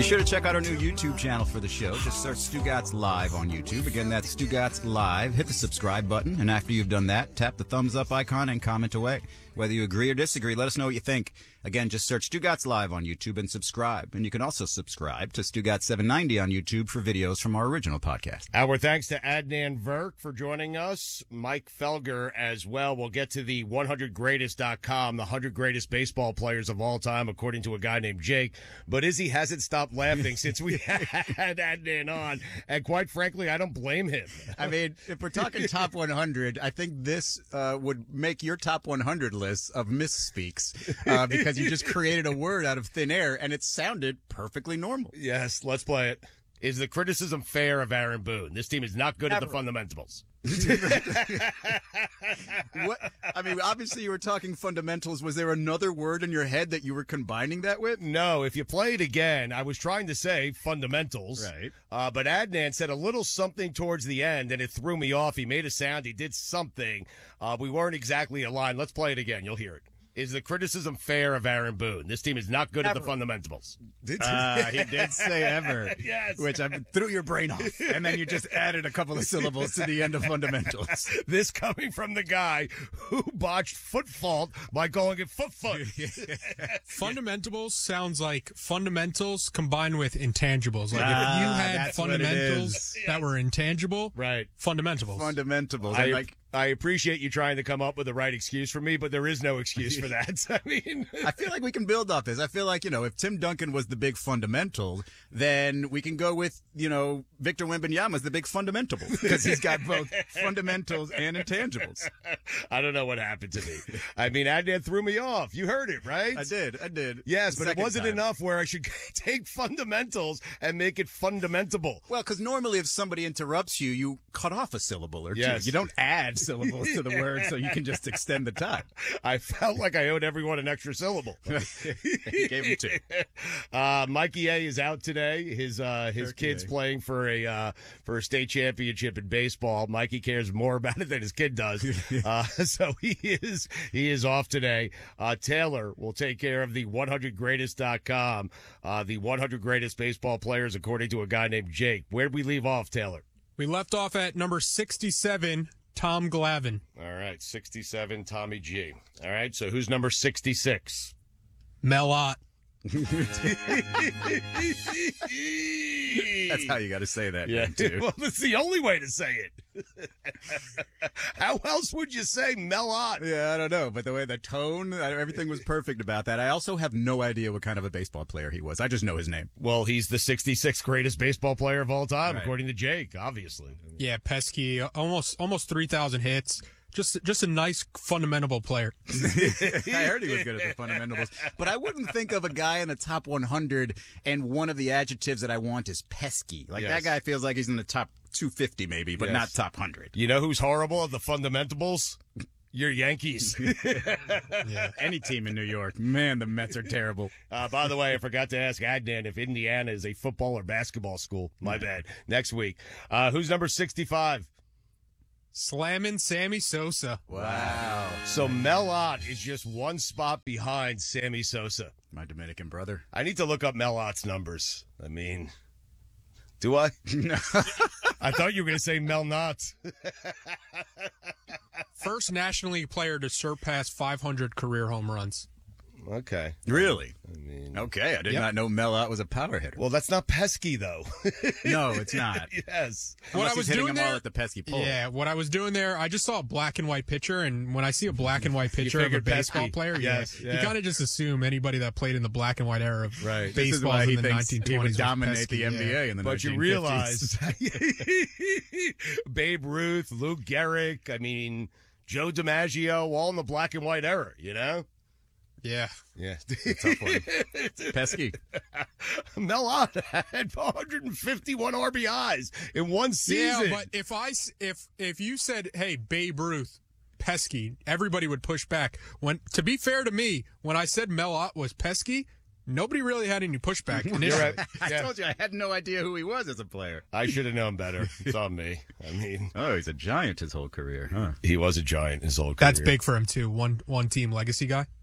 Be sure to check out our new YouTube channel for the show. Just search Stugotz Live on YouTube. Again, that's Stugotz Live. Hit the subscribe button, and after you've done that, tap the thumbs up icon and comment away. Whether you agree or disagree, let us know what you think. Again, just search Stugotz Live on YouTube and subscribe. And you can also subscribe to Stugotz 790 on YouTube for videos from our original podcast. Our thanks to Adnan Virk for joining us. Mike Felger as well. We'll get to the 100greatest.com, the 100 greatest baseball players of all time, according to a guy named Jake. But Izzy hasn't stopped laughing since we had Adnan on. And quite frankly, I don't blame him. I mean, if we're talking top 100, I think this would make your top 100 list of misspeaks because you just created a word out of thin air and it sounded perfectly normal. Yes, let's play it. Is the criticism fair of Aaron Boone? This team is not good at the fundamentals. What? I mean, obviously you were talking fundamentals. Was there another word in your head that you were combining that with? No, if you play it again, I was trying to say fundamentals. Right. But Adnan said a little something towards the end, and it threw me off. He made a sound. He did something. We weren't exactly aligned. Let's play it again. You'll hear it. Is the criticism fair of Aaron Boone? This team is not good at the fundamentals. He did say ever. Yes. Which threw your brain off. And then you just added a couple of syllables to the end of fundamentals. This coming from the guy who botched foot fault by calling it foot. Fundamentals sounds like fundamentals combined with intangibles. Like if you had fundamentals that were intangible, right? Fundamentals. I appreciate you trying to come up with the right excuse for me, but there is no excuse for that. I mean, I feel like we can build off this. I feel like, if Tim Duncan was the big fundamental, then we can go with, Victor Wembanyama's the big fundamental because he's got both fundamentals and intangibles. I don't know what happened to me. I mean, Adnan threw me off. You heard it, right? I did. Yes, but it wasn't enough where I should take fundamentals and make it fundamentable. Well, because normally if somebody interrupts you, you cut off a syllable or two. Yes. You don't add syllables to the word so you can just extend the time. I felt like I owed everyone an extra syllable. He gave him two. Mikey A is out today. His kid's playing for a state championship in baseball. Mikey cares more about it than his kid does. So he is off today. Taylor will take care of the 100greatest.com, the 100 greatest baseball players according to a guy named Jake. Where did we leave off, Taylor? We left off at number 67, Tom Glavine. All right, 67, Tommy G. All right, so who's number 66? Mel Ott. That's how you got to say that. Yeah, too. Well, that's the only way to say it. How else would you say Mel Ott? Yeah, I don't know, but the way the tone, everything was perfect about that. I also have no idea what kind of a baseball player he was. I just know his name. Well, he's the 66th greatest baseball player of all time, according to Jake, obviously. Yeah, pesky, almost 3,000 hits. Just a nice fundamental player. I heard he was good at the fundamentals. But I wouldn't think of a guy in the top 100 and one of the adjectives that I want is pesky. Like that guy feels like he's in the top 250 maybe, but not top 100. You know who's horrible at the fundamentals? Your Yankees. Yeah. Any team in New York. Man, the Mets are terrible. By the way, I forgot to ask Adnan if Indiana is a football or basketball school. My bad. Next week. Who's number 65? Slamming Sammy Sosa. Wow. So Mel Ott is just one spot behind Sammy Sosa. My Dominican brother. I need to look up Mel Ott's numbers. I mean, do I? No. I thought you were going to say Mel Knotts. First National League player to surpass 500 career home runs. Okay. Really? I mean, okay. I did not know Mel Ott was a power hitter. Well, that's not pesky, though. No, it's not. Yes. What I was hitting doing them there, all at the pesky pole. Yeah, what I was doing there, I just saw a black and white picture, and when I see a black and white picture of a baseball player, you kind of just assume anybody that played in the black and white era of baseball in the 1920s he would dominate pesky, the NBA in the 1950s. But you realize Babe Ruth, Lou Gehrig, I mean, Joe DiMaggio, all in the black and white era, you know? Yeah. Yeah. It's a tough one. Pesky. Mel Ott had 151 RBIs in one season. Yeah, but if you said, hey, Babe Ruth, pesky, everybody would push back. To be fair to me, when I said Mel Ott was pesky, nobody really had any pushback initially. Right. I told you I had no idea who he was as a player. I should have known better. It's on me. I mean, he's a giant his whole career, huh? He was a giant his whole career. That's big for him too. One team legacy guy.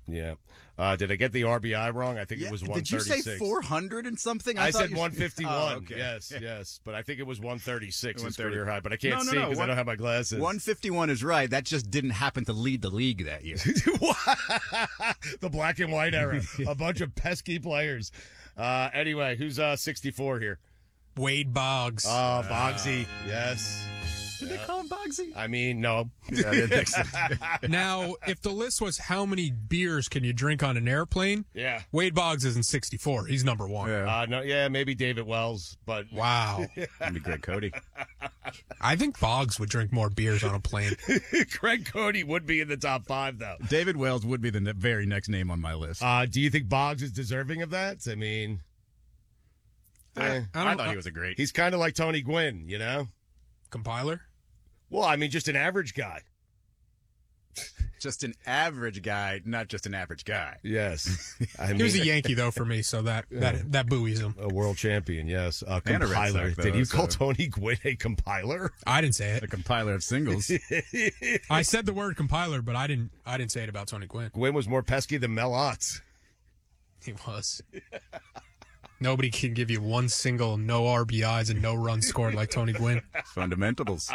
Yeah. Did I get the RBI wrong? I think it was 136. Did you say 400 and something? I said 151. Oh, okay. Yes. But I think it was 136 his career high. But I can't see because I don't have my glasses. 151 is right. That just didn't happen to lead the league that year. The black and white era. A bunch of pesky players. Anyway, who's 64 here? Wade Boggs. Oh, Boggsy. Yes. Did they call him Boggsy? I mean, no. Yeah, I didn't think so. Now, if the list was how many beers can you drink on an airplane, Yeah. Wade Boggs isn't 64. He's number one. Yeah. Maybe David Wells, but Wow. That'd be Greg Cody. I think Boggs would drink more beers on a plane. Greg Cody would be in the top 5, though. David Wells would be the very next name on my list. Do you think Boggs is deserving of that? I mean, I thought he was a great. he's kind of like Tony Gwynn, you know? Compiler? Well, I mean, just an average guy. Just an average guy, not just an average guy. Yes. He was a Yankee, though, for me, so that buoys him. A world champion, yes. A And a Red compiler. Sox, though, Did you call so- Tony Gwynn a compiler? I didn't say The it. compiler of singles. I said the word compiler, but I didn't say it about Tony Gwynn. Gwynn was more pesky than Mel Otts. He was. Nobody can give you one single no RBIs and no runs scored like Tony Gwynn. Fundamentals.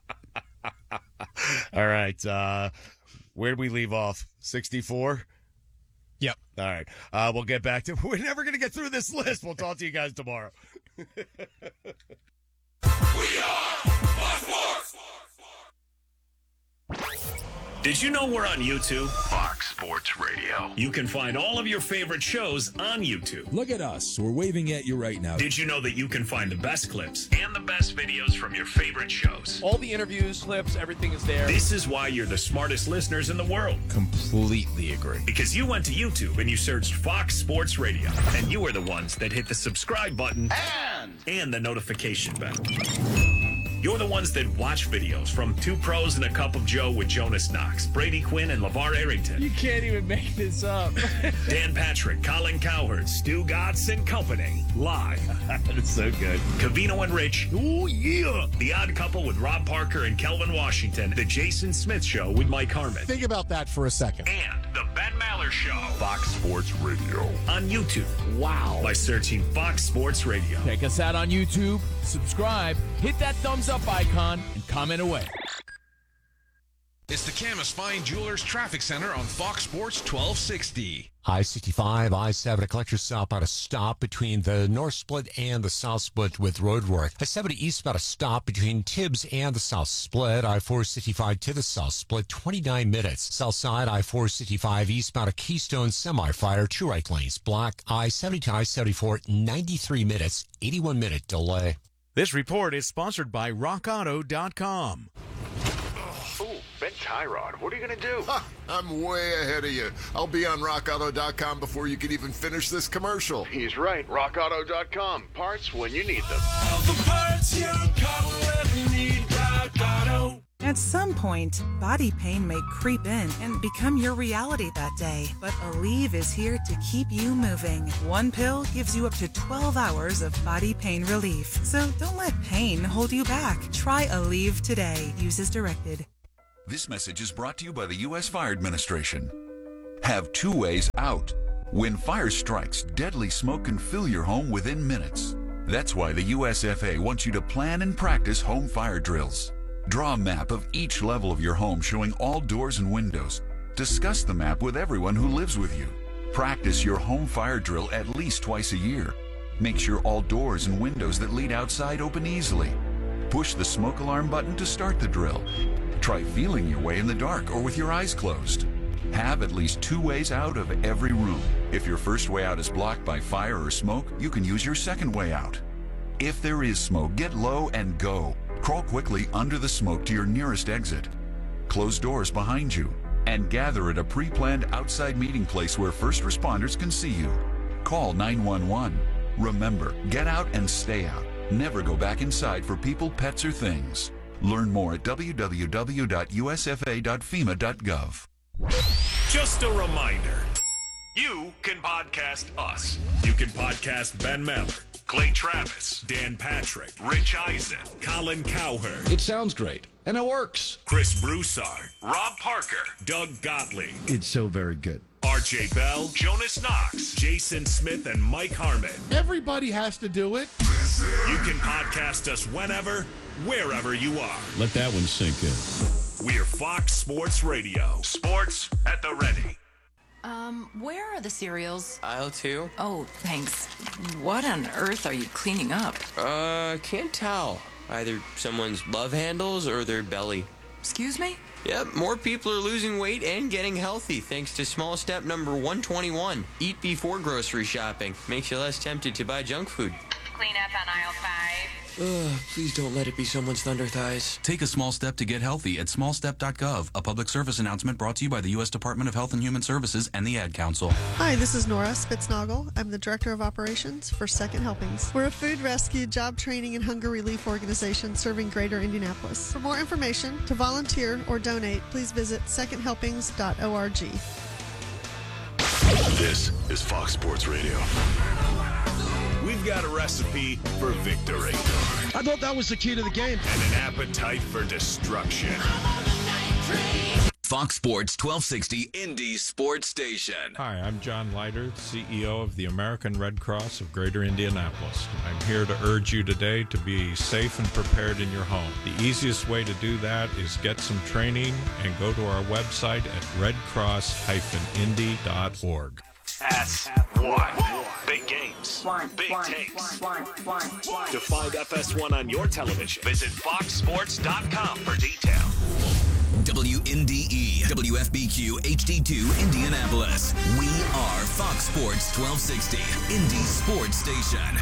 All right. Where did we leave off? 64? Yep. All right. We'll get back to We're never going to get through this list. We'll talk to you guys tomorrow. We are Fox Sports. Did you know we're on YouTube? Fox Sports Radio. You can find all of your favorite shows on YouTube. Look at us. We're waving at you right now. Did you know that you can find the best clips and the best videos from your favorite shows? All the interviews, clips, everything is there. This is why you're the smartest listeners in the world. Completely agree. Because you went to YouTube and you searched Fox Sports Radio. And you are the ones that hit the subscribe button and the notification bell. You're the ones that watch videos from Two Pros and a Cup of Joe with Jonas Knox, Brady Quinn, and LeVar Arrington. You can't even make this up. Dan Patrick, Colin Cowherd, Stu Gatz and Company. Live. It's so good. Cavino and Rich. Oh, yeah. The Odd Couple with Rob Parker and Kelvin Washington. The Jason Smith Show with Mike Harmon. Think about that for a second. And the Ben Maller Show. Fox Sports Radio. On YouTube. Wow. By searching Fox Sports Radio. Check us out on YouTube, subscribe, hit that thumbs up icon, and comment away. It's the Camas Fine Jewelers Traffic Center on Fox Sports 1260. I-65, I-70, a collector stop about a stop between the North Split and the South Split with roadwork. I-70 East about a stop between Tibbs and the South Split. I-465 to the South Split, 29 minutes. South side, I-465 East about a Keystone semi-fire, 2 right lanes blocked. I-70 to I-74, 93 minutes, 81-minute delay. This report is sponsored by RockAuto.com. Ooh, Ben Tyrod, what are you going to do? I'm way ahead of you. I'll be on RockAuto.com before you can even finish this commercial. He's right. RockAuto.com. Parts when you need them. All the parts your car will ever need. Rock Auto. At some point, body pain may creep in and become your reality that day. But Aleve is here to keep you moving. One pill gives you up to 12 hours of body pain relief. So don't let pain hold you back. Try Aleve today. Use as directed. This message is brought to you by the U.S. Fire Administration. Have 2 ways out. When fire strikes, deadly smoke can fill your home within minutes. That's why the USFA wants you to plan and practice home fire drills. Draw a map of each level of your home showing all doors and windows. Discuss the map with everyone who lives with you. Practice your home fire drill at least twice a year. Make sure all doors and windows that lead outside open easily. Push the smoke alarm button to start the drill. Try feeling your way in the dark or with your eyes closed. Have at least 2 ways out of every room. If your first way out is blocked by fire or smoke, you can use your second way out. If there is smoke, get low and go. Crawl quickly under the smoke to your nearest exit. Close doors behind you and gather at a pre-planned outside meeting place where first responders can see you. Call 911. Remember, get out and stay out. Never go back inside for people, pets, or things. Learn more at www.usfa.fema.gov. Just a reminder, you can podcast us. You can podcast Ben Maller, Clay Travis, Dan Patrick, Rich Eisen, Colin Cowherd. It sounds great. And it works. Chris Broussard, Rob Parker, Doug Gottlieb. It's so very good. RJ Bell, Jonas Knox, Jason Smith, and Mike Harmon. Everybody has to do it. You can podcast us whenever, wherever you are. Let that one sink in. We're Fox Sports Radio. Sports at the ready. Where are the cereals? Aisle 2. Oh, thanks. What on earth are you cleaning up? Can't tell. Either someone's love handles or their belly. Excuse me? Yep, more people are losing weight and getting healthy thanks to small step number 121. Eat before grocery shopping. Makes you less tempted to buy junk food. Clean up on aisle 5. Please don't let it be someone's thunder thighs. Take a small step to get healthy at smallstep.gov. A public service announcement brought to you by the U.S. Department of Health and Human Services and the Ad Council. Hi, this is Nora Spitznagel. I'm the Director of Operations for Second Helpings. We're a food rescue, job training, and hunger relief organization serving greater Indianapolis. For more information, to volunteer or donate, please visit secondhelpings.org. This is Fox Sports Radio. We've got a recipe for victory. I thought that was the key to the game. And an appetite for destruction. Fox Sports 1260 Indy Sports Station. Hi, I'm John Leiter, CEO of the American Red Cross of Greater Indianapolis. I'm here to urge you today to be safe and prepared in your home. The easiest way to do that is get some training and go to our website at redcross-indy.org. FS1. Big games. Big takes. To find FS1 on your television, visit foxsports.com for details. WNDE, WFBQ, HD2, Indianapolis. We are Fox Sports 1260, Indy Sports Station.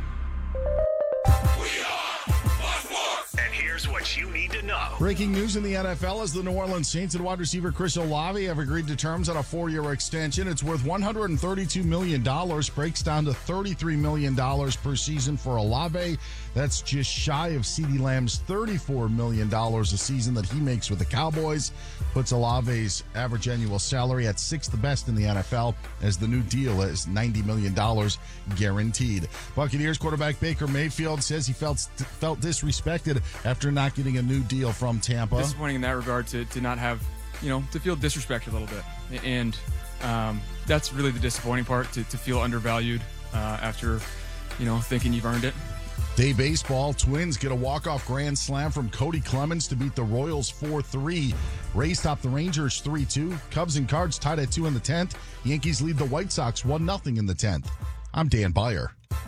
And here's what you need to know. Breaking news in the NFL as the New Orleans Saints and wide receiver Chris Olave have agreed to terms on a 4-year extension. It's worth $132 million, breaks down to $33 million per season for Olave. That's just shy of CeeDee Lamb's $34 million a season that he makes with the Cowboys. Puts Olave's average annual salary at sixth best in the NFL, as the new deal is $90 million guaranteed. Buccaneers quarterback Baker Mayfield says he felt disrespected after not getting a new deal from Tampa. Disappointing in that regard to not have, to feel disrespected a little bit. And that's really the disappointing part, to feel undervalued after, thinking you've earned it. Day baseball, Twins get a walk-off grand slam from Cody Clemens to beat the Royals 4-3. Rays top the Rangers 3-2. Cubs and Cards tied at 2 in the 10th. Yankees lead the White Sox 1-0 in the 10th. I'm Dan Beyer.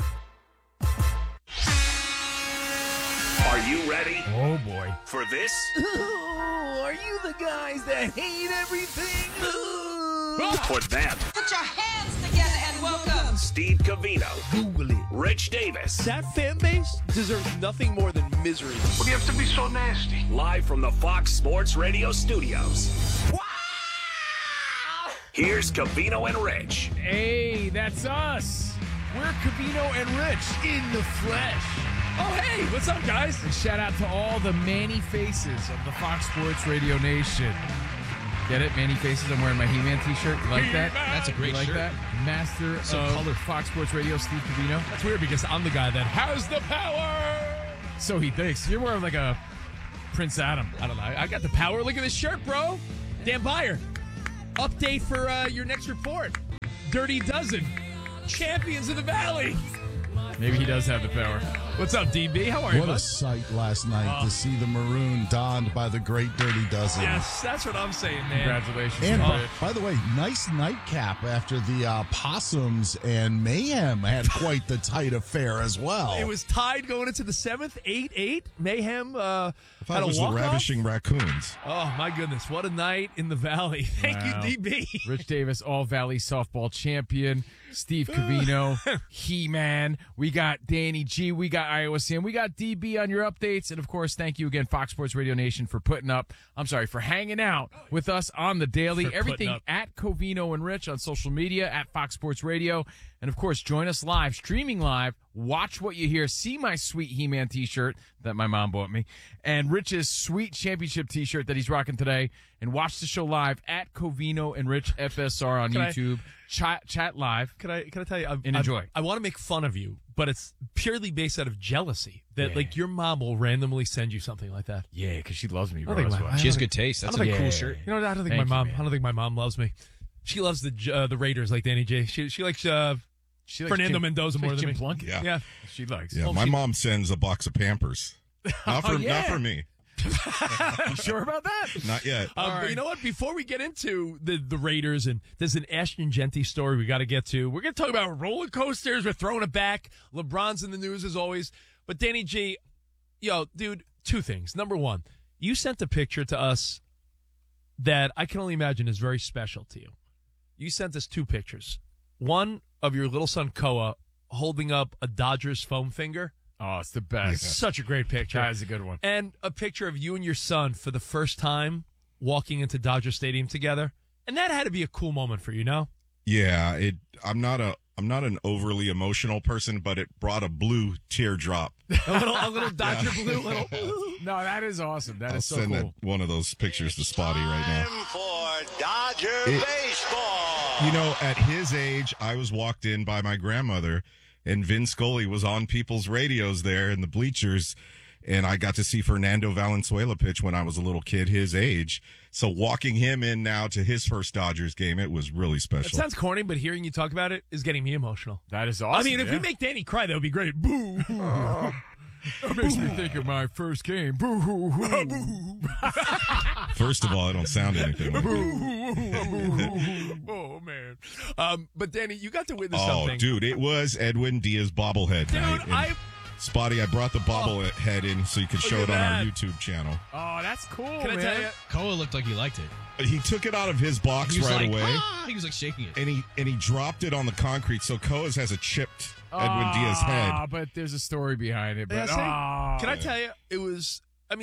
Are you ready? Oh, boy. For this? Are you the guys that hate everything? For them. Put your hands together and welcome Steve Covino. Google it. Rich Davis. That fan base deserves nothing more than misery. What do you have to be so nasty? Live from the Fox Sports Radio studios. Wow! Here's Covino and Rich. Hey, that's us. We're Covino and Rich in the flesh. Oh, hey, what's up, guys? And shout out to all the Manny faces of the Fox Sports Radio Nation. Get it? Manny Faces. I'm wearing my He-Man t-shirt. You like that? That's a great shirt. Like that? Master of color Fox Sports Radio, Steve Covino. That's weird because I'm the guy that has the power. So he thinks. You're more of like a Prince Adam. I don't know. I got the power. Look at this shirt, bro. Dan Beyer. Update for your next report. Dirty Dozen. Champions of the Valley. Maybe he does have the power. What's up, DB? How are you, What bud? a sight last night to see the maroon donned by the great Dirty Dozen. Yes, that's what I'm saying, man. Congratulations. And by the way, nice nightcap after the Possums and Mayhem had quite the tight affair as well. It was tied going into the 7th, 8-8. Mayhem had it was the Ravishing Raccoons. Oh, my goodness. What a night in the Valley. Thank you, DB. Rich Davis, All-Valley softball champion. Steve Covino, He-Man. We got Danny G. We got Iowa Sam. We got DB on your updates. And, of course, thank you again, Fox Sports Radio Nation, for hanging out with us on the daily. Everything at Covino and Rich on social media, at Fox Sports Radio. And, of course, join us live, streaming live. Watch what you hear. See my sweet He-Man T-shirt that my mom bought me. And Rich's sweet championship T-shirt that he's rocking today. And watch the show live at Covino and Rich FSR on YouTube. Chat live. Can I tell you? And enjoy. I want to make fun of you, but it's purely based out of jealousy that, like, your mom will randomly send you something like that. Yeah, because she loves me, bro. She has good taste. That's a cool shirt. You know, I don't think my mom loves me. She loves the Raiders like Danny J. She likes Fernando Mendoza more than Jim me. Plunkett. Yeah, she likes. Yeah, my mom sends a box of Pampers. Not for me. You sure about that? Not yet. But you know what? Before we get into the Raiders, and there's an Ashton Genty story we got to get to. We're going to talk about roller coasters. We're throwing it back. LeBron's in the news as always. But Danny G, dude, two things. Number one, you sent a picture to us that I can only imagine is very special to you. You sent us two pictures. One of your little son, Koa, holding up a Dodgers foam finger. Oh, it's the best. It's such a great picture. That is a good one. And a picture of you and your son for the first time walking into Dodger Stadium together. And that had to be a cool moment for you, no? Yeah, I'm not an overly emotional person, but it brought a blue teardrop. a little Dodger blue. No, that is awesome. That I'll is so send cool. one of those pictures to Spotty right now. Time for Dodger baseball. You know, at his age, I was walked in by my grandmother, and Vin Scully was on people's radios there in the bleachers, and I got to see Fernando Valenzuela pitch when I was a little kid his age. So walking him in now to his first Dodgers game, it was really special. It sounds corny, but hearing you talk about it is getting me emotional. That is awesome. I mean, if we make Danny cry, that would be great. Boo! That makes me think of my first game. Boo hoo hoo. First of all, I don't sound anything like Oh, man. But, Danny, you got to witness Oh, something. dude, it was Edwin Diaz bobblehead night. Spotty, I brought the bobblehead in so you could show it on our YouTube channel. Oh, that's cool, Can I tell you? Koa looked like he liked it. He took it out of his box right away. He was like shaking it. And he dropped it on the concrete, so Koa's has a chipped Edwin Diaz head. But there's a story behind it. But, Can I tell you, it was,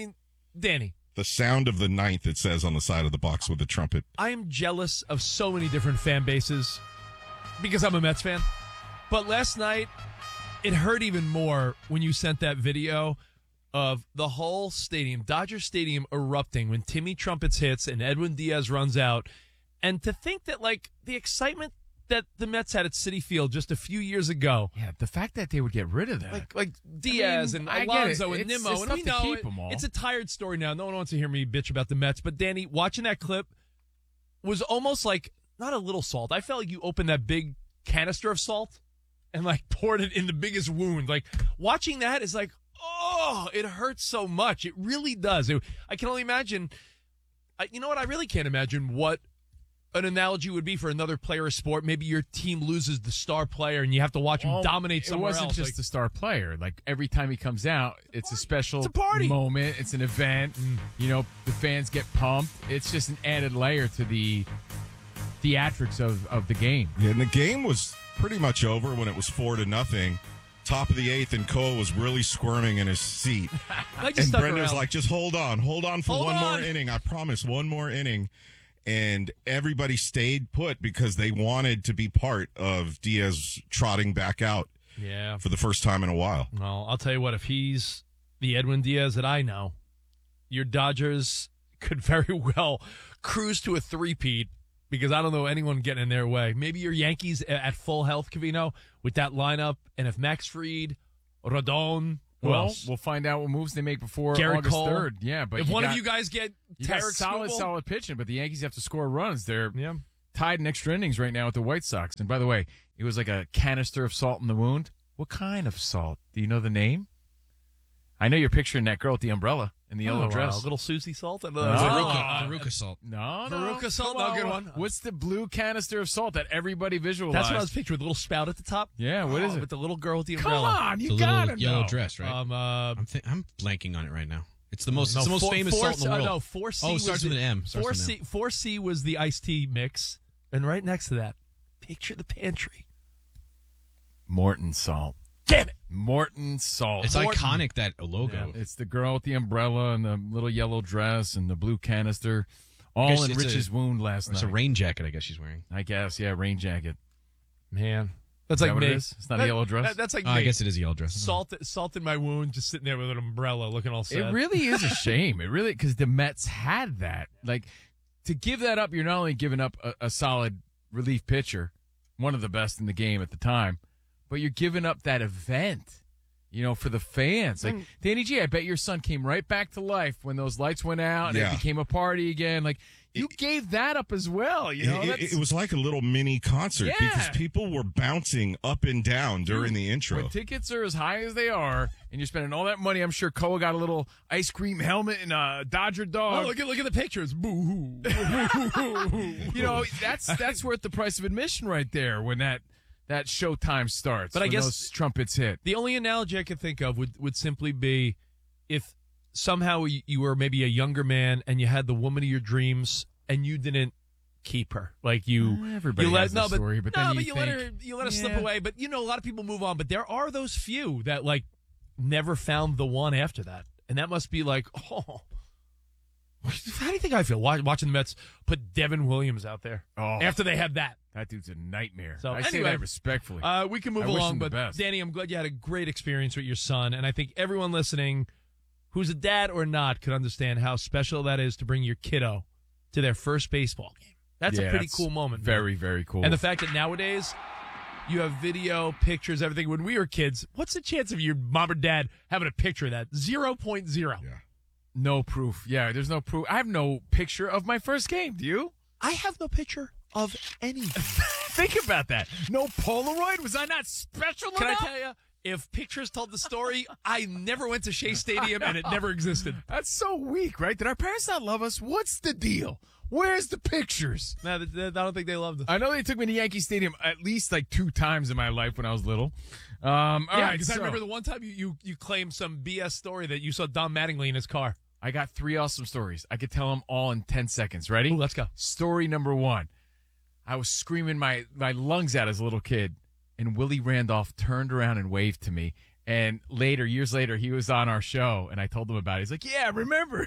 Danny. The sound of the ninth, it says on the side of the box with the trumpet. I am jealous of so many different fan bases because I'm a Mets fan. But last night, it hurt even more when you sent that video of the whole stadium, Dodger Stadium, erupting when Timmy Trumpets hits and Edwin Diaz runs out. And to think that, the excitement that the Mets had at Citi Field just a few years ago. Yeah, the fact that they would get rid of that. Like Diaz and Alonso and Nimmo. It's and we know keep them all. It's a tired story now. No one wants to hear me bitch about the Mets. But, Danny, watching that clip was almost like, not a little salt. I felt like you opened that big canister of salt and, poured it in the biggest wound. Watching that is oh, it hurts so much. It really does. I can only imagine. You know what? I really can't imagine what an analogy would be for another player of sport. Maybe your team loses the star player and you have to watch him dominate somewhere else. It wasn't just the star player. Every time he comes out, it's a special party moment. It's an event. The fans get pumped. It's just an added layer to the theatrics of the game. Yeah, and the game was pretty much over when it was 4-0. Top of the eighth, and Koa was really squirming in his seat. And Brenda's like, just hold on for one more inning. I promise, one more inning. And everybody stayed put because they wanted to be part of Diaz trotting back out for the first time in a while. Well, I'll tell you what, if he's the Edwin Diaz that I know, your Dodgers could very well cruise to a three-peat because I don't know anyone getting in their way. Maybe your Yankees at full health, Covino, with that lineup. And if Max Fried, Rodon, we'll find out what moves they make before Garrett August Cole. 3rd. Yeah, but if one of you guys get solid pitching, but the Yankees have to score runs. They're tied in extra innings right now with the White Sox. And by the way, it was like a canister of salt in the wound. What kind of salt? Do you know the name? I know you're picturing that girl with the umbrella in the yellow dress. Little Susie salt? Veruca salt. No. Veruca salt? No, good one. What's the blue canister of salt that everybody visualized? That's what I was picturing, with a little spout at the top. Yeah, what is it? With the little girl with the umbrella. Come on, you gotta know. Yellow dress, right? I'm blanking on it right now. It's the most famous salt in the world. No, 4C. Oh, it starts with an M. 4C was the iced tea mix. And right next to that, picture the pantry. Morton salt. Damn it. Morton salt. It's iconic, that logo. Yeah, it's the girl with the umbrella and the little yellow dress and the blue canister. All in Rich's wound last night. It's a rain jacket, I guess she's wearing. I guess, yeah, rain jacket. Man, That's like me. It's not a yellow dress. That's like me. I guess it is a yellow dress. Salt in my wound, just sitting there with an umbrella, looking all sad. It really is a shame. It really, because the Mets had that. Like, to give that up, you're not only giving up a solid relief pitcher, one of the best in the game at the time, but you're giving up that event. For the fans. Like, Danny G, I bet your son came right back to life when those lights went out and it became a party again. Like, you gave that up as well. It was like a little mini concert because people were bouncing up and down during the intro. When tickets are as high as they are and you're spending all that money, I'm sure Koa got a little ice cream helmet and a Dodger dog. Oh, look at the pictures. Boo-hoo. That's worth the price of admission right there when that showtime starts. But I guess those trumpets hit. The only analogy I could think of would simply be if somehow you were maybe a younger man and you had the woman of your dreams and you didn't keep her. Like everybody has a story, but then you let her slip away. But a lot of people move on. But there are those few that like never found the one after that, and that must be like, oh. How do you think I feel watching the Mets put Devin Williams out there after they had that? That dude's a nightmare. So I say that respectfully. We can move along, but Danny, I'm glad you had a great experience with your son, and I think everyone listening who's a dad or not could understand how special that is to bring your kiddo to their first baseball game. That's a pretty cool moment. Very, very cool. And the fact that nowadays you have video, pictures, everything. When we were kids, what's the chance of your mom or dad having a picture of that? 0.0. Yeah. No proof. Yeah, there's no proof. I have no picture of my first game. Do you? I have no picture of anything. Think about that. No Polaroid? Was I not special enough? Can I tell you, if pictures told the story, I never went to Shea Stadium and it never existed. That's so weak, right? Did our parents not love us? What's the deal? Where's the pictures? No, I don't think they loved us. I know they took me to Yankee Stadium at least like 2 times in my life when I was little. Because I remember the one time you claimed some BS story that you saw Don Mattingly in his car. I got 3 awesome stories. I could tell them all in 10 seconds. Ready? Ooh, let's go. Story number 1. I was screaming my lungs out as a little kid, and Willie Randolph turned around and waved to me. And years later, he was on our show, and I told him about it. He's like, yeah, I remember.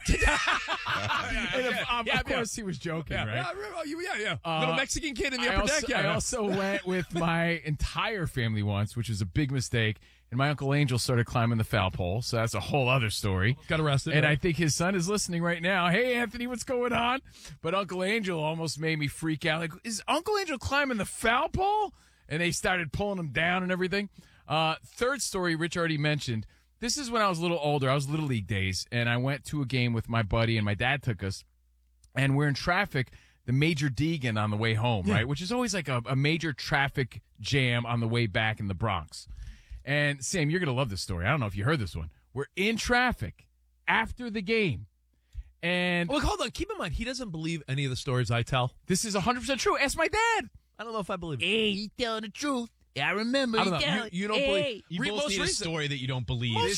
Of course, he was joking, right? Yeah. Little Mexican kid in the upper deck. I also went with my entire family once, which was a big mistake. And my Uncle Angel started climbing the foul pole, so that's a whole other story. Got arrested. And I think his son is listening right now. Hey, Anthony, what's going on? But Uncle Angel almost made me freak out. Like, is Uncle Angel climbing the foul pole? And they started pulling him down and everything. Third story, Rich already mentioned. This is when I was a little older. I was Little League days, and I went to a game with my buddy, and my dad took us. And we're in traffic, the Major Deegan on the way home, right? Which is always like a major traffic jam on the way back in the Bronx. And, Sam, you're going to love this story. I don't know if you heard this one. We're in traffic after the game. And look, hold on. Keep in mind, he doesn't believe any of the stories I tell. This is 100% true. Ask my dad. I don't know if I believe it. Hey, you telling the truth. Yeah, I remember. I don't know. You don't believe. You both need a story that you don't believe. Most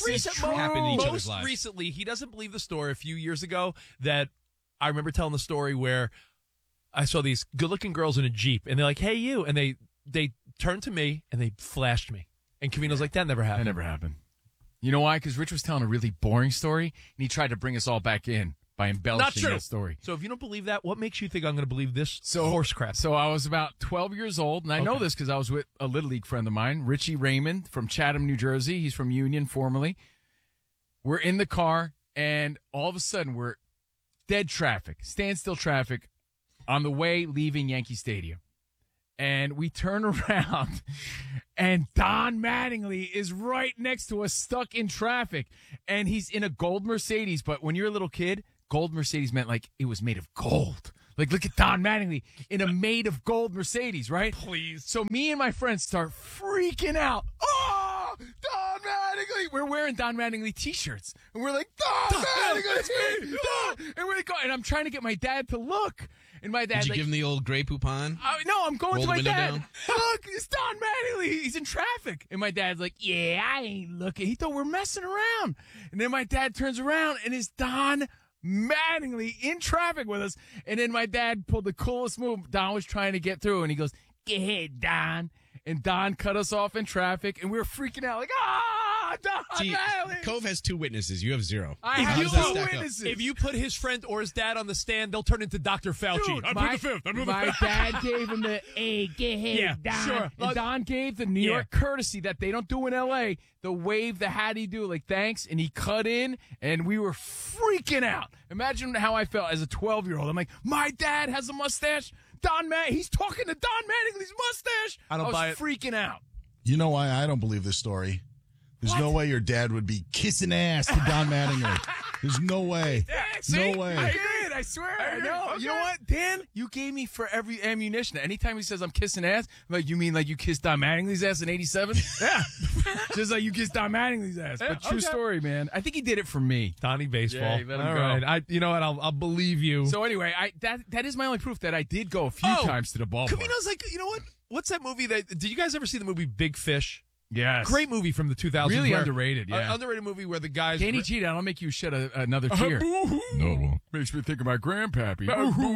recently, he doesn't believe the story a few years ago that I remember telling the story where I saw these good-looking girls in a Jeep, and they're like, hey, you. And they turned to me, and they flashed me. And Covino's like, that never happened. That never happened. You know why? Because Rich was telling a really boring story, and he tried to bring us all back in by embellishing that story. So if you don't believe that, what makes you think I'm going to believe this horse crap? So I was about 12 years old, and I know this because I was with a Little League friend of mine, Richie Raymond from Chatham, New Jersey. He's from Union formerly. We're in the car, and all of a sudden we're dead traffic, standstill traffic on the way leaving Yankee Stadium. And we turn around, and Don Mattingly is right next to us, stuck in traffic. And he's in a gold Mercedes. But when you're a little kid, gold Mercedes meant like it was made of gold. Like, look at Don Mattingly in a made of gold Mercedes, right? Please. So me and my friends start freaking out. Oh, Don Mattingly. We're wearing Don Mattingly T-shirts. And we're like, Don Mattingly, it's me. Don. And we're like, and I'm trying to get my dad to look. And my dad, did you give him the old Grey Poupon? No, I'm going to my dad. Down? Look, it's Don Mattingly. He's in traffic. And my dad's like, yeah, I ain't looking. He thought we're messing around. And then my dad turns around, and it's Don Mattingly in traffic with us. And then my dad pulled the coolest move. Don was trying to get through, and he goes, get ahead, Don. And Don cut us off in traffic, and we were freaking out like, ah! See, Cove has 2 witnesses. You have 0. I How have does that 2 stack up? witnesses. If you put his friend or his dad on the stand, they'll turn into Dr. Fauci. Dude, I my plead the fifth. I plead the my fifth. dad gave him the, hey, get him, Yeah, Don. sure. And Don gave the New York courtesy that they don't do in L.A., the wave, the how'd he do, like, thanks, and he cut in, and we were freaking out. Imagine how I felt as a 12-year-old. I'm like, my dad has a mustache. He's talking to Don Mattingly's mustache. I don't buy was it. freaking out. You know why I don't believe this story? There's no way your dad would be kissing ass to Don Mattingly. There's no way. See? No way. I did. I swear. I know. Okay. You know what, Dan? You gave me for every ammunition. Anytime he says I'm kissing ass, I'm like, you mean like you kissed Don Mattingly's ass in '87? Yeah. Just like you kissed Don Mattingly's ass. But true story, man. I think he did it for me. Donnie Baseball. Yeah, he let him All go. right. You know what? I'll believe you. So anyway, that is my only proof that I did go a few times to the ballpark. Covino's like, you know what? What's that movie that? Did you guys ever see the movie Big Fish? Yes. Great movie from the 2000s. Really where- underrated, yeah. Underrated movie where the guys. Danny G, I'll make you shed another tear. No, it won't. Makes me think of my grandpappy.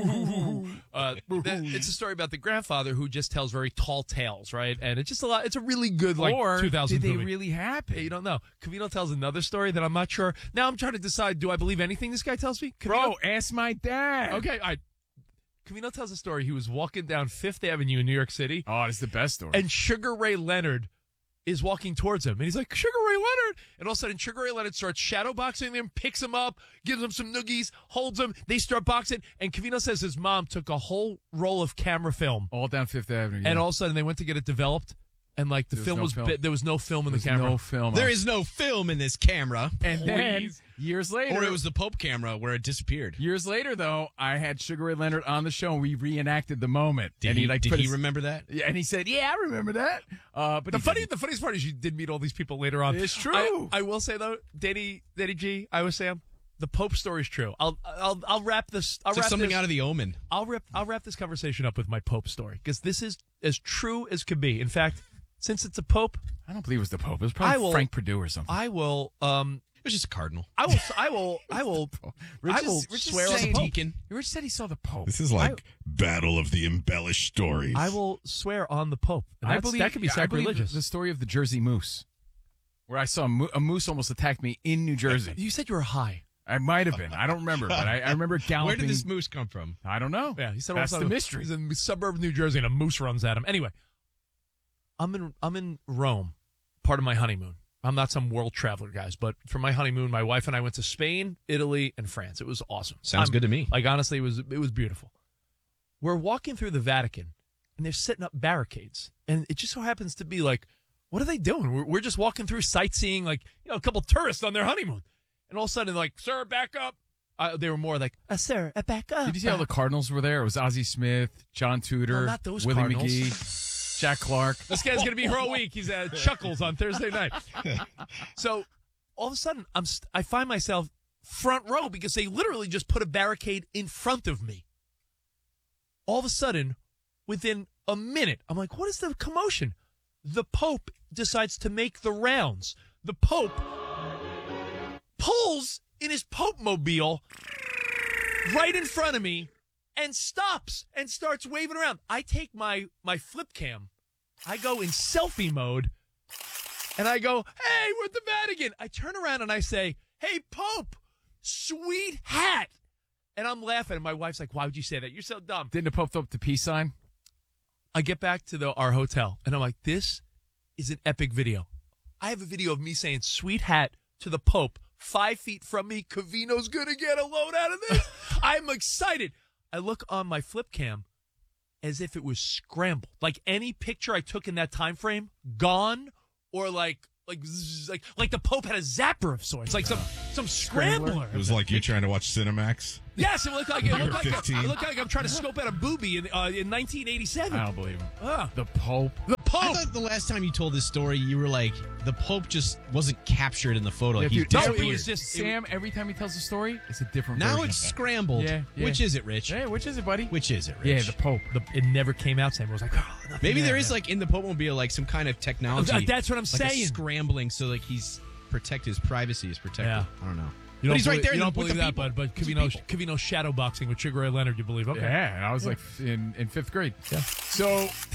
It's a story about the grandfather who just tells very tall tales, right? And it's just a lot. It's a really good like Or 2000 did they movie. really happen? Hey, you don't know. Covino tells another story that I'm not sure. Now I'm trying to decide: do I believe anything this guy tells me? Bro, ask my dad. Okay, all right. Covino tells a story. He was walking down Fifth Avenue in New York City. Oh, it's the best story. And Sugar Ray Leonard is walking towards him. And he's like, Sugar Ray Leonard. And all of a sudden, Sugar Ray Leonard starts shadowboxing him, picks him up, gives him some noogies, holds him. They start boxing. And Covino says his mom took a whole roll of camera film. All down Fifth Avenue. And all of a sudden, they went to get it developed. And like the film was, there was no film in the camera. No film. There is no film in this camera. And then years later, Or it was the Pope camera where it disappeared. Years later, though, I had Sugar Ray Leonard on the show, and we reenacted the moment. Did and he, like did put he his- remember that? Yeah, and he said, "Yeah, I remember that." But The funniest part is you did meet all these people later on. It's true. I will say though, Danny G, I was Sam. The Pope story is true. I'll wrap this. I'll It's like wrap something this, out of The Omen. I'll wrap this conversation up with my Pope story because this is as true as could be. In fact, since it's a Pope, I don't believe it was the Pope. It was probably Frank Perdue or something. I will. It was just a cardinal. I will swear on the Pope. Deacon. Rich said he saw the Pope. This is like battle of the embellished stories. I will swear on the Pope. And I that's- believe that could be I believe sacrilegious. the story of the Jersey Moose, where I saw a moose almost attacked me in New Jersey. You said you were high. I might have been. I don't remember, but I remember galloping. Where did this moose come from? I don't know. Yeah, he said That's also the mystery. He's in the suburb of New Jersey, and a moose runs at him. Anyway, I'm in Rome, part of my honeymoon. I'm not some world traveler, guys, but for my honeymoon, my wife and I went to Spain, Italy, and France. It was awesome. Sounds good to me. Like honestly, it was beautiful. We're walking through the Vatican, and they're setting up barricades, and it just so happens to be like, what are they doing? We're just walking through sightseeing, like a couple tourists on their honeymoon, and all of a sudden, like, sir, back up. They were more like, sir, back up. Did you see how the Cardinals were there? It was Ozzie Smith, John Tudor, No, not those Willie Cardinals. McGee, Jack Clark. This guy's going to be here all week. He's at Chuckles on Thursday night. So all of a sudden, I find myself front row because they literally just put a barricade in front of me. All of a sudden, within a minute, I'm like, what is the commotion? The Pope decides to make the rounds. The Pope pulls in his Pope-mobile right in front of me and stops and starts waving around. I take my flip cam. I go in selfie mode, and I go, hey, we're at the Vatican. I turn around and I say, hey, Pope, sweet hat. And I'm laughing, and my wife's like, why would you say that? You're so dumb. Didn't the Pope throw up the peace sign? I get back to our hotel, and I'm like, this is an epic video. I have a video of me saying sweet hat to the Pope 5 feet from me. Covino's going to get a load out of this. I'm excited. I look on my flip cam as if it was scrambled. Like any picture I took in that time frame, gone, or like the Pope had a zapper of sorts, like some scrambler. It was like you trying to watch Cinemax. Yes, it looked like You're 15. it looked like I'm trying to scope out a boobie in 1987. I don't believe him. The Pope. I thought the last time you told this story, you were like, the Pope just wasn't captured in the photo. Yeah, He dude, no, disappeared. it was just Sam. Every time he tells a story, it's a different. Now version. it's scrambled. Yeah. Which is it, Rich? Hey, which is it, buddy? Which is it, Rich? Yeah, the Pope. It never came out. Sam was like, Maybe there is like in the Pope-mobile like some kind of technology. That's what I'm like saying. A scrambling so like his privacy is protected. Yeah. I don't know. But he's right there. You don't with the believe that, people. but Covino shadowboxing with Sugar Ray Leonard, you believe? Okay. Yeah, and I was like in fifth grade. Yeah. So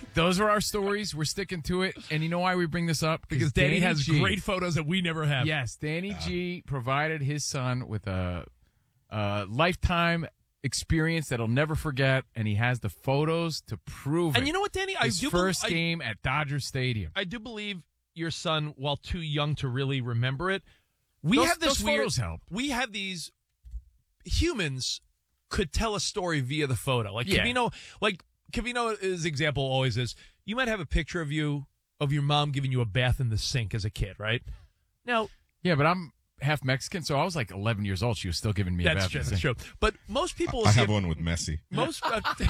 those are our stories. We're sticking to it. And you know why we bring this up? Because Danny has great photos that we never have. Yes, Danny G provided his son with a lifetime experience that he'll never forget, and he has the photos to prove it. And you know what, Danny? His first game at Dodger Stadium. I do believe your son, while too young to really remember it, those photos help. We have these humans could tell a story via the photo. Like Covino's example always is, you might have a picture of your mom giving you a bath in the sink as a kid, right? Now, yeah, but I'm half Mexican, so I was like 11 years old. She was still giving me a bath. That's true. But most people... I have one with Messi. You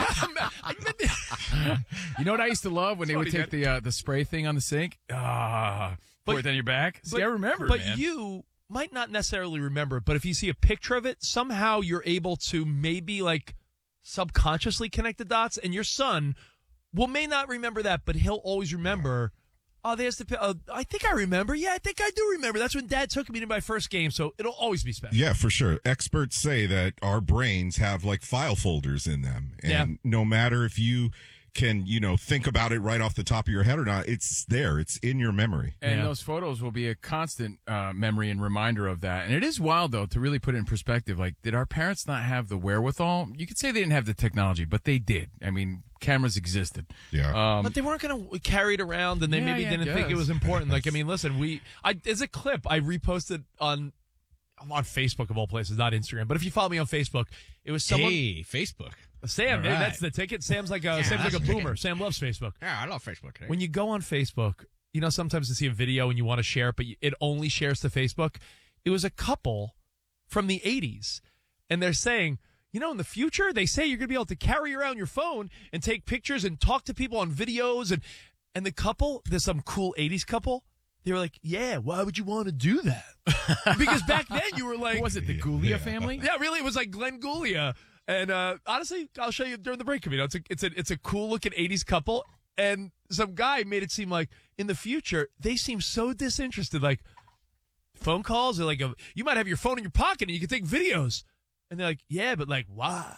know what I used to love? When they would take the spray thing on the sink? Pour it down your back? See, I remember, But man. you might not necessarily remember it, but if you see a picture of it, somehow you're able to maybe like subconsciously connect the dots, and your son may not remember that, but he'll always remember... Oh, there's the. I think I remember. Yeah, I think I do remember. That's when Dad took me to my first game, so it'll always be special. Yeah, for sure. Experts say that our brains have like file folders in them, and no matter if you can, think about it right off the top of your head or not, it's there. It's in your memory. And those photos will be a constant memory and reminder of that. And it is wild, though, to really put it in perspective. Like, did our parents not have the wherewithal? You could say they didn't have the technology, but they did. I mean, cameras existed. Yeah. But they weren't going to carry it around, and they maybe didn't think it was important. Like, I mean, listen, as a clip, I reposted on Facebook, of all places, not Instagram. But if you follow me on Facebook, it was someone. Hey, Facebook. Sam, right. That's the ticket. Sam's like a boomer. Sam loves Facebook. Yeah, I love Facebook. Hey. When you go on Facebook, sometimes you see a video and you want to share it, but it only shares to Facebook. It was a couple from the 80s, and they're saying, in the future, they say you're going to be able to carry around your phone and take pictures and talk to people on videos. And the couple, there's some cool 80s couple, they were like, yeah, why would you want to do that? Because back then you were like... Was it the Guglia family? Yeah, really, it was like Glenn Guglia. And honestly, I'll show you during the break. It's a cool looking 80s couple, and some guy made it seem like in the future they seem so disinterested. Like phone calls, or like you might have your phone in your pocket and you can take videos, and they're like, yeah, but like why?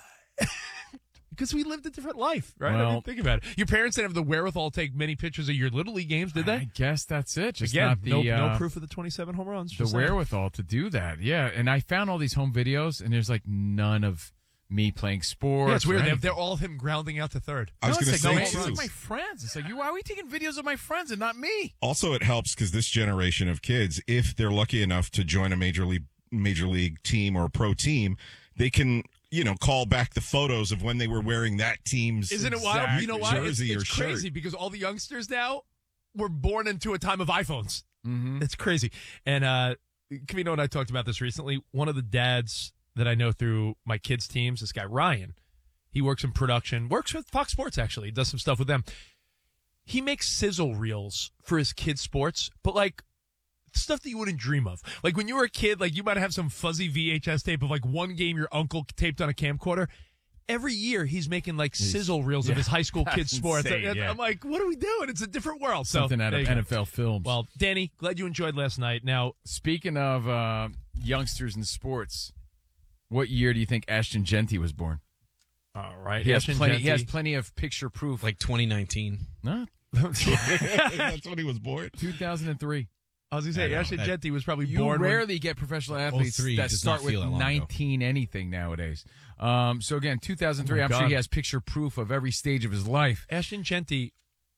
Because we lived a different life, right? Well, I mean, think about it. Your parents didn't have the wherewithal to take many pictures of your Little League games, did they? I guess that's it. Just Again, not the, no proof of the 27 home runs. The wherewithal to do that, yeah. And I found all these home videos, and there's like none of me playing sports. Yeah, it's weird. They're all of him grounding out to third. I was going to say, it's like my friends. It's like, why are we taking videos of my friends and not me? Also, it helps because this generation of kids, if they're lucky enough to join a major league team or a pro team, they can, call back the photos of when they were wearing that team's Isn't it wild? You know why? Jersey it's or shirt. Crazy because all the youngsters now were born into a time of iPhones. Mm-hmm. It's crazy. And Covino and I talked about this recently. One of the dads that I know through my kids' teams, this guy Ryan, he works in production, works with Fox Sports actually, he does some stuff with them. He makes sizzle reels for his kids' sports, but like stuff that you wouldn't dream of. Like when you were a kid, like you might have some fuzzy VHS tape of like one game your uncle taped on a camcorder. Every year he's making like sizzle reels of his high school kids' sports. Insane, I'm like, what are we doing? It's a different world. Something out of NFL films. Well, Danny, glad you enjoyed last night. Now, speaking of youngsters in sports, what year do you think Ashton Genty was born? All right. He has plenty of picture proof. Like 2019. No. That's when he was born? 2003. I was going to say, Ashton Genty was probably you born. You rarely get professional athletes that start with 19 anything nowadays. So again, 2003, I'm sure he has picture proof of every stage of his life. Ashton Genty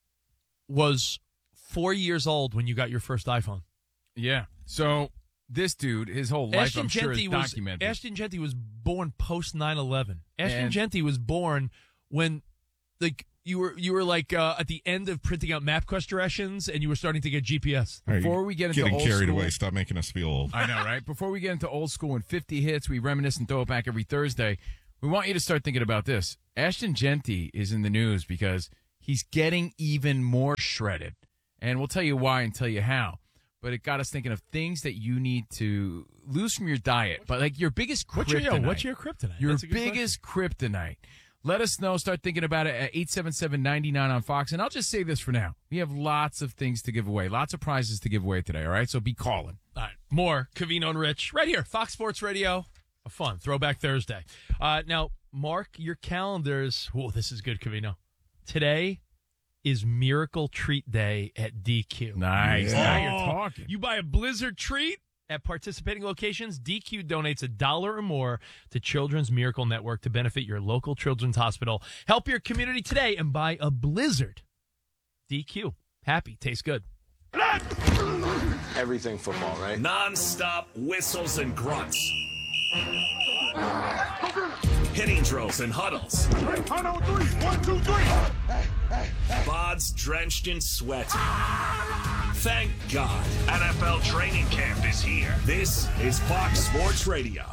was 4 years old when you got your first iPhone. Yeah. So this dude, his whole life, I'm sure, is documented. Ashton Genty was born post 9/11. Ashton Genty was born when, like, you were like at the end of printing out MapQuest directions, and you were starting to get GPS. Before we get into getting old carried school, away, stop making us feel old. I know, right? Before we get into old school and 50 hits, we reminisce and throw it back every Thursday. We want you to start thinking about this. Ashton Genty is in the news because he's getting even more shredded, and we'll tell you why and tell you how. But it got us thinking of things that you need to lose from your diet. But like your biggest kryptonite. What's your kryptonite? Your biggest kryptonite. Let us know. Start thinking about it at 877-99 on Fox. And I'll just say this for now. We have lots of things to give away. Lots of prizes to give away today, all right? So be calling. All right. More Covino and Rich right here. Fox Sports Radio. A fun Throwback Thursday. Now, mark your calendars. Oh, this is good, Covino. Today is Miracle Treat Day at DQ. Nice. Yeah. Now you're talking. You buy a Blizzard treat at participating locations, DQ donates $1 or more to Children's Miracle Network to benefit your local children's hospital. Help your community today and buy a Blizzard. DQ. Happy. Tastes good. Everything football, right? Non-stop whistles and grunts. Hitting drills and huddles. 1, 2, 3. Bods drenched in sweat. Thank God. NFL training camp is here. This is Fox Sports Radio.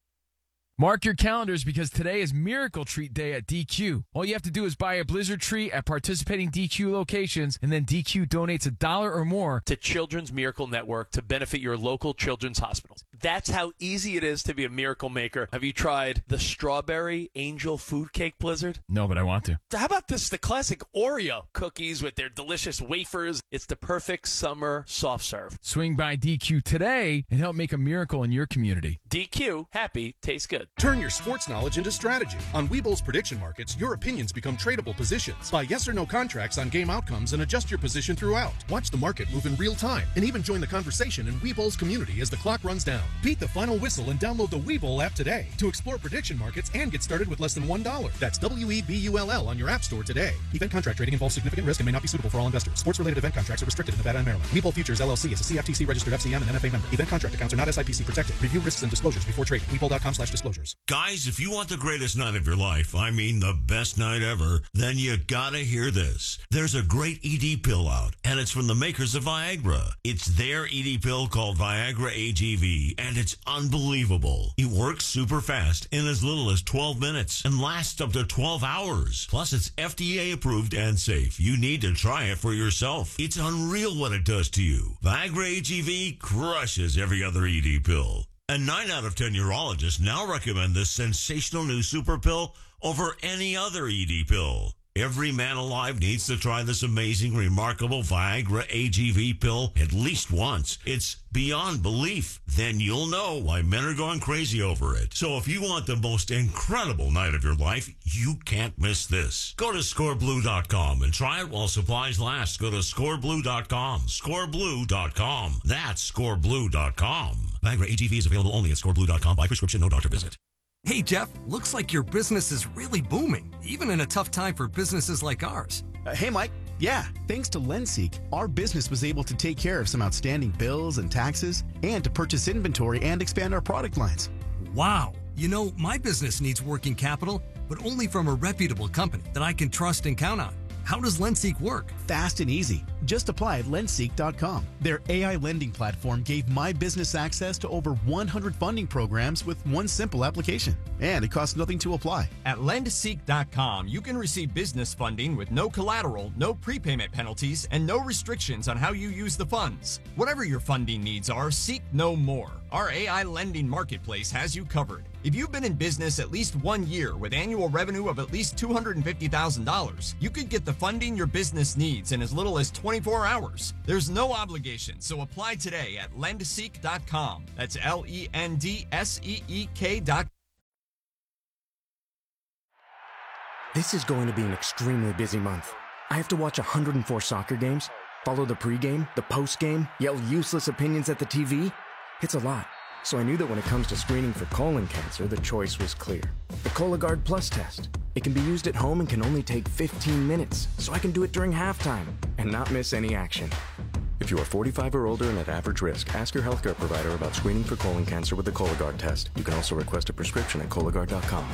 Mark your calendars because today is Miracle Treat Day at DQ. All you have to do is buy a Blizzard treat at participating DQ locations, and then DQ donates $1 or more to Children's Miracle Network to benefit your local children's hospitals. That's how easy it is to be a miracle maker. Have you tried the Strawberry Angel Food Cake Blizzard? No, but I want to. How about the classic Oreo cookies with their delicious wafers? It's the perfect summer soft serve. Swing by DQ today and help make a miracle in your community. DQ, happy, tastes good. Turn your sports knowledge into strategy. On Webull's prediction markets, your opinions become tradable positions. Buy yes or no contracts on game outcomes and adjust your position throughout. Watch the market move in real time and even join the conversation in Webull's community as the clock runs down. Beat the final whistle and download the Webull app today to explore prediction markets and get started with less than $1. That's WEBULL on your app store today. Event contract trading involves significant risk and may not be suitable for all investors. Sports-related event contracts are restricted in Nevada and Maryland. Webull Futures LLC is a CFTC registered FCM and NFA member. Event contract accounts are not SIPC protected. Review risks and disclosures before trading. Webull.com/disclosures. Guys, if you want the greatest night of your life, I mean the best night ever, then you gotta hear this. There's a great ED pill out, and it's from the makers of Viagra. It's their ED pill called Viagra AGV, and it's unbelievable. It works super fast in as little as 12 minutes and lasts up to 12 hours. Plus, it's FDA approved and safe. You need to try it for yourself. It's unreal what it does to you. Viagra AGV crushes every other ED pill. And 9 out of 10 urologists now recommend this sensational new super pill over any other ED pill. Every man alive needs to try this amazing, remarkable Viagra AGV pill at least once. It's beyond belief. Then you'll know why men are going crazy over it. So if you want the most incredible night of your life, you can't miss this. Go to scoreblue.com and try it while supplies last. Go to scoreblue.com. Scoreblue.com. That's scoreblue.com. Viagra AGV is available only at scoreblue.com by prescription, no doctor visit. Hey, Jeff, looks like your business is really booming, even in a tough time for businesses like ours. Hey, Mike. Yeah, thanks to LendSeek, our business was able to take care of some outstanding bills and taxes and to purchase inventory and expand our product lines. Wow. You know, my business needs working capital, but only from a reputable company that I can trust and count on. How does LendSeek work? Fast and easy. Just apply at lendseek.com. Their AI lending platform gave my business access to over 100 funding programs with one simple application. And it costs nothing to apply. At lendseek.com, you can receive business funding with no collateral, no prepayment penalties, and no restrictions on how you use the funds. Whatever your funding needs are, seek no more. Our AI lending marketplace has you covered. If you've been in business at least 1 year with annual revenue of at least $250,000, you could get the funding your business needs in as little as 24 hours. There's no obligation, so apply today at lendseek.com. That's LENDSEEK.com. This is going to be an extremely busy month. I have to watch 104 soccer games, follow the pregame, the postgame, yell useless opinions at the TV. It's a lot. So I knew that when it comes to screening for colon cancer, the choice was clear. The Cologuard Plus test. It can be used at home and can only take 15 minutes, so I can do it during halftime and not miss any action. If you are 45 or older and at average risk, ask your healthcare provider about screening for colon cancer with the Cologuard test. You can also request a prescription at Cologuard.com.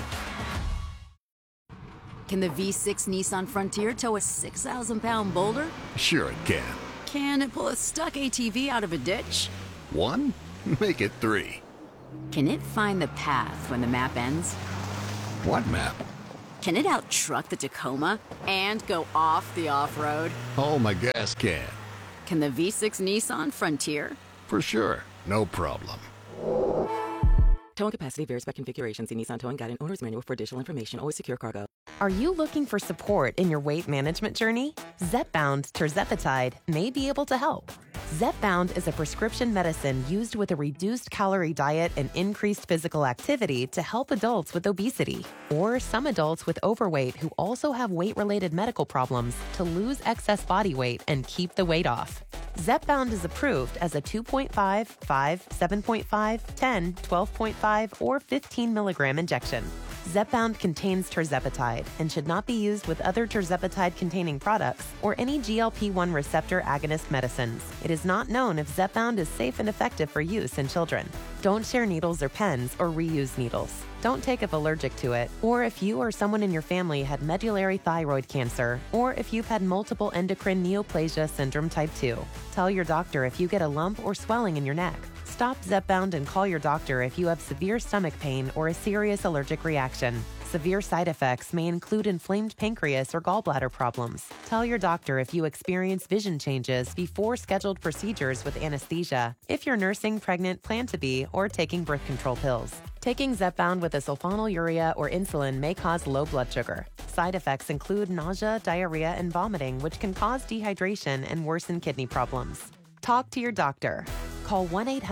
Can the V6 Nissan Frontier tow a 6,000-pound boulder? Sure it can. Can it pull a stuck ATV out of a ditch? 1? Make it 3. Can it find the path when the map ends? What map? Can it out-truck the Tacoma and go off the off-road? Oh, my gas can. Can the V6 Nissan Frontier? For sure. No problem. Towing capacity varies by configuration. See Nissan Towing Guide and Owner's Manual for additional information. Always secure cargo. Are you looking for support in your weight management journey? Zepbound tirzepatide may be able to help. Zepbound is a prescription medicine used with a reduced calorie diet and increased physical activity to help adults with obesity, or some adults with overweight who also have weight-related medical problems to lose excess body weight and keep the weight off. Zepbound is approved as a 2.5, 5, 7.5, 10, 12.5, or 15 milligram injection. Zepbound contains tirzepatide and should not be used with other tirzepatide-containing products or any GLP-1 receptor agonist medicines. It is not known if Zepbound is safe and effective for use in children. Don't share needles or pens or reuse needles. Don't take if allergic to it, or if you or someone in your family had medullary thyroid cancer, or if you've had multiple endocrine neoplasia syndrome type 2. Tell your doctor if you get a lump or swelling in your neck. Stop Zepbound and call your doctor if you have severe stomach pain or a serious allergic reaction. Severe side effects may include inflamed pancreas or gallbladder problems. Tell your doctor if you experience vision changes before scheduled procedures with anesthesia, if you're nursing, pregnant, plan to be, or taking birth control pills. Taking Zepbound with a sulfonylurea or insulin may cause low blood sugar. Side effects include nausea, diarrhea, and vomiting, which can cause dehydration and worsen kidney problems. Talk to your doctor. Call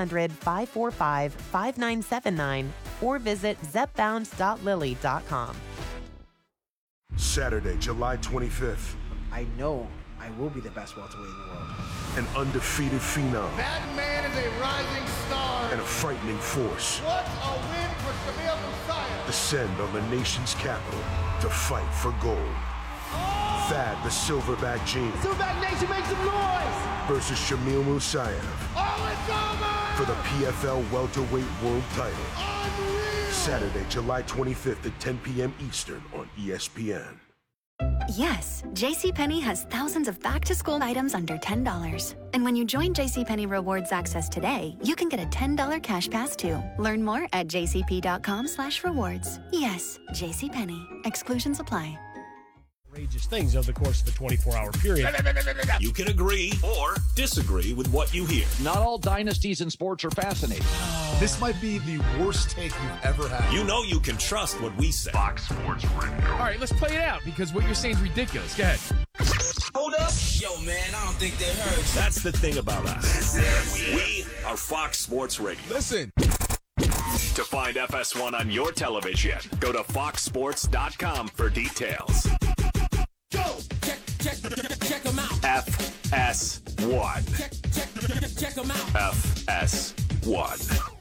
1-800-545-5979 or visit zepbound.lilly.com. Saturday, July 25th. I know I will be the best welterweight in the world. An undefeated phenom. That man is a rising star. And a frightening force. What a win for Shamil Musayev. Ascend on the nation's capital to fight for gold. Thad the Silverback Gene. Silverback Nation, make some noise! Versus Shamil Musayev. Oh, it's over! For the PFL welterweight world title. Unreal! Saturday, July 25th at 10 p.m. Eastern on ESPN. Yes, JCPenney has thousands of back-to-school items under $10. And when you join JCPenney Rewards Access today, you can get a $10 cash pass too. Learn more at jcp.com/rewards. Yes, JCPenney. Exclusions apply. Outrageous things over the course of a 24-hour period. You can agree or disagree with what you hear. Not all dynasties in sports are fascinating. This might be the worst take you've ever had. You know you can trust what we say. Fox Sports Radio. All right, let's play it out because what you're saying is ridiculous. Go ahead. Hold up. Yo, man, I don't think they heard. That's the thing about us. We are Fox Sports Radio. Listen. To find FS1 on your television, go to foxsports.com for details. Go! Check them out. FS1. Check them out. FS1.